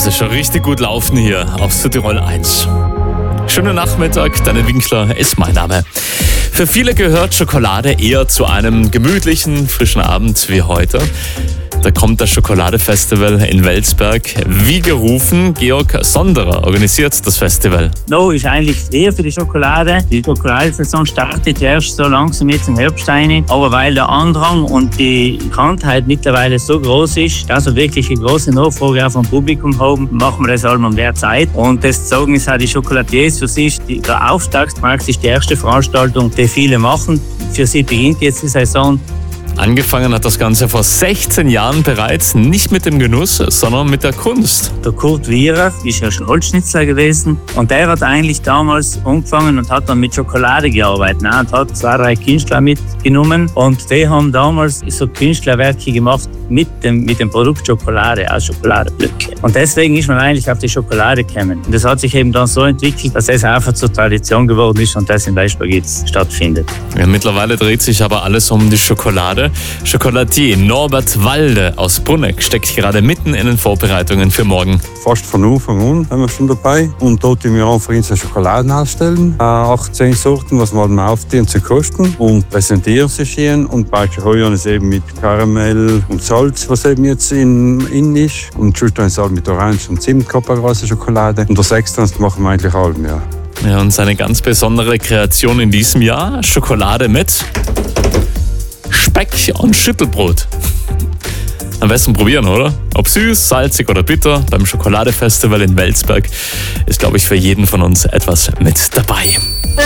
Das ist schon richtig gut laufen hier auf Südtirol 1. Schönen Nachmittag, Daniel Winkler ist mein Name. Für viele gehört Schokolade eher zu einem gemütlichen, frischen Abend wie heute. Da kommt das Schokoladefestival in Welsberg. Wie gerufen, Georg Sonderer organisiert das Festival. No ist eigentlich eher für die Schokolade. Die Schokoladesaison startet erst so langsam jetzt im Herbst rein. Aber weil der Andrang und die Bekanntheit mittlerweile so groß ist, dass wir wirklich eine große Nachfrage auch vom Publikum haben, machen wir das allem um der Zeit. Und das sagen ist auch die Chocolatiers für sich. Der Auftakt praktisch die erste Veranstaltung, die viele machen. Für sie beginnt jetzt die Saison. Angefangen hat das Ganze vor 16 Jahren bereits, nicht mit dem Genuss, sondern mit der Kunst. Der Kurt Wierer ist ja schon Holzschnitzer gewesen und der hat eigentlich damals angefangen und hat dann mit Schokolade gearbeitet. Und hat 2, 3 Künstler mitgenommen und die haben damals so Künstlerwerke gemacht mit dem Produkt Schokolade aus Schokoladenblöcke. Und deswegen ist man eigentlich auf die Schokolade gekommen. Und das hat sich eben dann so entwickelt, dass das einfach zur Tradition geworden ist und das in Welsberg jetzt stattfindet. Ja, mittlerweile dreht sich aber alles um die Schokolade. Chocolatier Norbert Walde aus Bruneck steckt gerade mitten in den Vorbereitungen für morgen. Fast von Anfang an sind wir schon dabei und dort tun wir einfach unsere Schokoladen ausstellen. 18 Sorten, was wir mal aufziehen zu kosten und präsentieren sie schön. Und Beiche heuer ist eben mit Karamell und Salz, was eben jetzt in ist. Und Schultern ist mit Orange und Zimt, Koppergrasse Schokolade. Und das Extra machen wir eigentlich allem, ja. Ja, und seine ganz besondere Kreation in diesem Jahr, Schokolade mit Speck und Schüttelbrot. Am besten probieren, oder? Ob süß, salzig oder bitter, beim Schokoladefestival in Welsberg ist, glaube ich, für jeden von uns etwas mit dabei.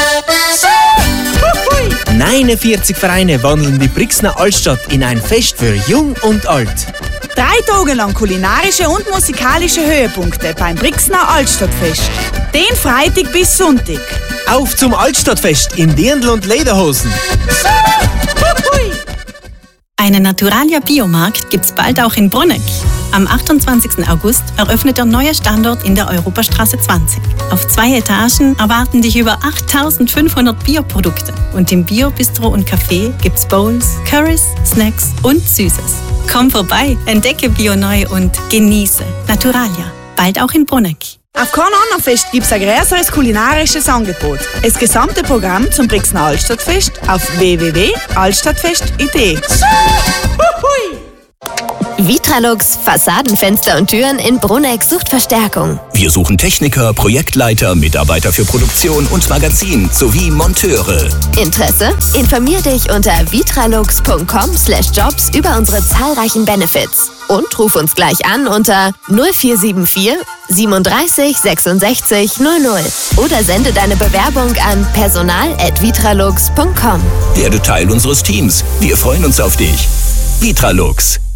49 Vereine wandeln die Brixner Altstadt in ein Fest für Jung und Alt. 3 Tage lang kulinarische und musikalische Höhepunkte beim Brixner Altstadtfest. Den Freitag bis Sonntag. Auf zum Altstadtfest in Dirndl und Lederhosen. Einen Naturalia Biomarkt gibt's bald auch in Bruneck. Am 28. August eröffnet der neue Standort in der Europastraße 20. Auf 2 Etagen erwarten dich über 8500 Bioprodukte. Und im Bio-Bistro und Café gibt's Bowls, Currys, Snacks und Süßes. Komm vorbei, entdecke Bio neu und genieße Naturalia. Bald auch in Bruneck. Auf kein anderes Fest gibt es ein größeres kulinarisches Angebot. Das gesamte Programm zum Brixner Altstadtfest auf www.altstadtfest.it. Vitralux Fassadenfenster und Türen in Bruneck sucht Verstärkung. Wir suchen Techniker, Projektleiter, Mitarbeiter für Produktion und Magazin sowie Monteure. Interesse? Informier dich unter vitralux.com/jobs über unsere zahlreichen Benefits. Und ruf uns gleich an unter 0474 37 66 00 oder sende deine Bewerbung an personal@vitralux.com. Werde Teil unseres Teams. Wir freuen uns auf dich. Vitralux.